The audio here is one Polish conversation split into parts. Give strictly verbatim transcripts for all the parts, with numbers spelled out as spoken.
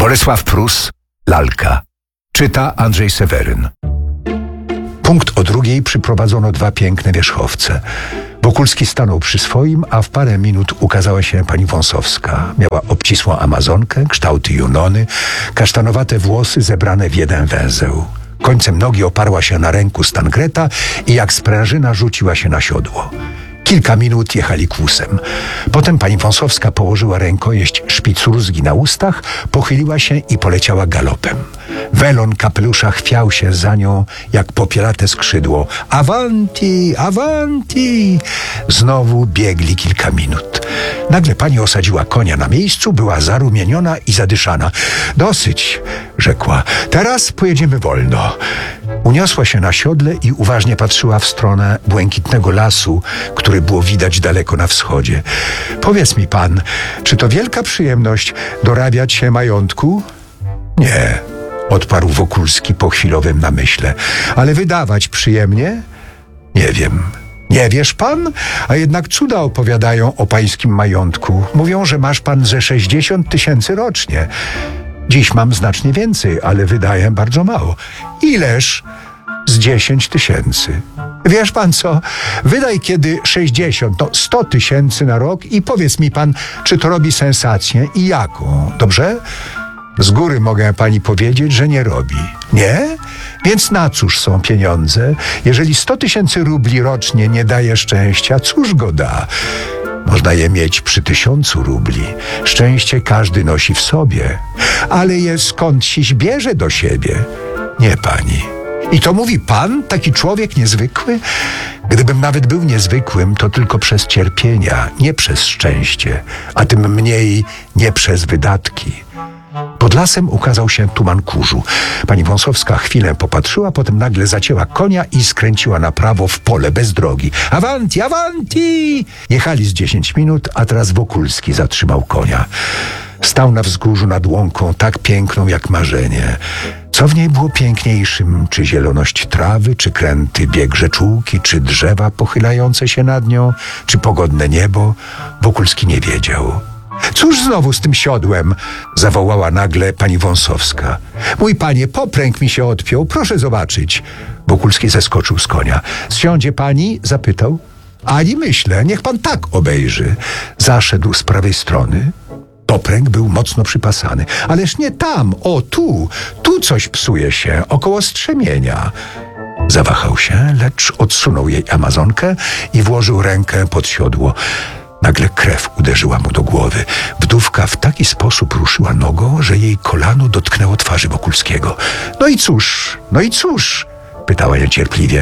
Bolesław Prus, Lalka. Czyta Andrzej Seweryn. Punkt o drugiej przyprowadzono dwa piękne wierzchowce. Wokulski stanął przy swoim, a w parę minut ukazała się pani Wąsowska. Miała obcisłą amazonkę, kształty Junony, kasztanowate włosy zebrane w jeden węzeł. Końcem nogi oparła się na ręku Stangreta i jak sprężyna rzuciła się na siodło. Kilka minut jechali kłusem. Potem pani Wąsowska położyła rękojeść szpicurzgi na ustach, pochyliła się i poleciała galopem. Welon kapelusza chwiał się za nią jak popielate skrzydło. Avanti, avanti! Znowu biegli kilka minut. Nagle pani osadziła konia na miejscu, była zarumieniona i zadyszana. Dosyć, rzekła. Teraz pojedziemy wolno. Uniosła się na siodle i uważnie patrzyła w stronę błękitnego lasu, który było widać daleko na wschodzie. Powiedz mi pan, czy to wielka przyjemność dorabiać się majątku? Nie, odparł Wokulski po chwilowym namyśle. Ale wydawać przyjemnie? Nie wiem. Nie wiesz pan? A jednak cuda opowiadają o pańskim majątku. Mówią, że masz pan ze sześćdziesiąt tysięcy rocznie. Dziś mam znacznie więcej, ale wydaję bardzo mało. Ileż? Z dziesięć tysięcy. Wiesz pan co? Wydaj kiedy sześćdziesiąt, no sto tysięcy na rok i powiedz mi pan, czy to robi sensację i jaką, dobrze? Z góry mogę pani powiedzieć, że nie robi. Nie? Więc na cóż są pieniądze? Jeżeli sto tysięcy rubli rocznie nie daje szczęścia, cóż go da? Można je mieć przy tysiącu rubli. Szczęście każdy nosi w sobie. Ale je skądś bierze do siebie. Nie pani. I to mówi pan, taki człowiek niezwykły? Gdybym nawet był niezwykłym, to tylko przez cierpienia, nie przez szczęście, a tym mniej nie przez wydatki. Pod lasem ukazał się tuman kurzu. Pani Wąsowska chwilę popatrzyła, potem nagle zacięła konia i skręciła na prawo w pole bez drogi. Avanti, avanti! Jechali z dziesięć minut, a teraz Wokulski zatrzymał konia. Stał na wzgórzu nad łąką, tak piękną jak marzenie. Co w niej było piękniejszym? Czy zieloność trawy, czy kręty bieg rzeczułki, czy drzewa pochylające się nad nią, czy pogodne niebo? Wokulski nie wiedział. Cóż znowu z tym siodłem? Zawołała nagle pani Wąsowska. Mój panie, popręg mi się odpiął, proszę zobaczyć. Wokulski zeskoczył z konia. Zsiądzie pani? Zapytał. Ani myślę, niech pan tak obejrzy. Zaszedł z prawej strony. Popręg był mocno przypasany. Ależ nie tam, o tu, tu coś psuje się, około strzemienia. Zawahał się, lecz odsunął jej amazonkę i włożył rękę pod siodło. Nagle krew uderzyła mu do głowy. Wdówka w taki sposób ruszyła nogą, że jej kolano dotknęło twarzy Wokulskiego. No i cóż, no i cóż? Pytała niecierpliwie.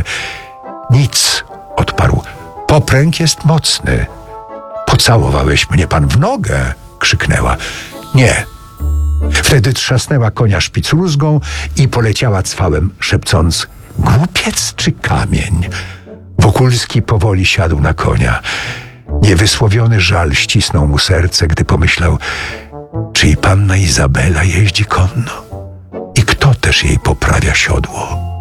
Nic, odparł. Popręg jest mocny. Pocałowałeś mnie pan w nogę? Krzyknęła. Nie. Wtedy trzasnęła konia szpicrózgą i poleciała cwałem, szepcąc: głupiec czy kamień? Wokulski powoli siadł na konia. Niewysłowiony żal ścisnął mu serce, gdy pomyślał, czy i panna Izabela jeździ konno? I kto też jej poprawia siodło?